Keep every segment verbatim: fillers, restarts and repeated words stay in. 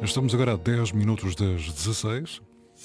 Estamos agora a dez minutos das dezasseis.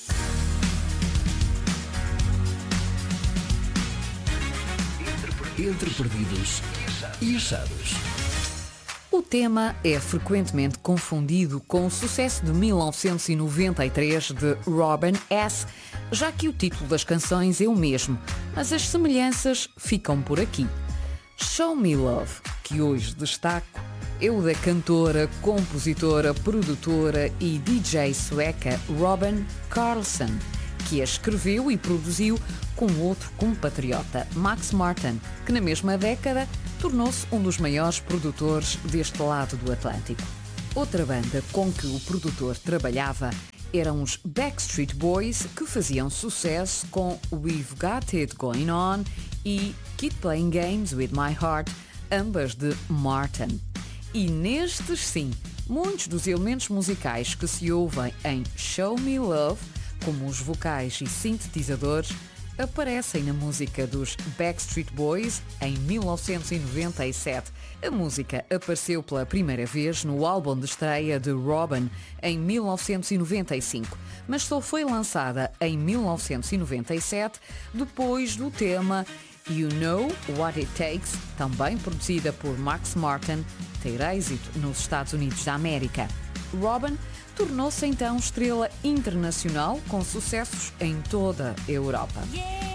Entre perdidos e achados. O tema é frequentemente confundido com o sucesso de mil novecentos e noventa e três de Robin S., já que o título das canções é o mesmo, mas as semelhanças ficam por aqui. Show Me Love, que hoje destaco, é o da cantora, compositora, produtora e D J sueca Robin Karlsson, que a escreveu e produziu com outro compatriota, Max Martin, que na mesma década tornou-se um dos maiores produtores deste lado do Atlântico. Outra banda com que o produtor trabalhava eram os Backstreet Boys, que faziam sucesso com We've Got It Going On e Keep Playing Games With My Heart, ambas de Martin. E nestes, sim, muitos dos elementos musicais que se ouvem em Show Me Love, como os vocais e sintetizadores, aparecem na música dos Backstreet Boys em mil novecentos e noventa e sete. A música apareceu pela primeira vez no álbum de estreia de Robin em mil novecentos e noventa e cinco, mas só foi lançada em mil novecentos e noventa e sete depois do tema You Know What It Takes, também produzida por Max Martin, ter êxito nos Estados Unidos da América. Robin tornou-se então estrela internacional com sucessos em toda a Europa.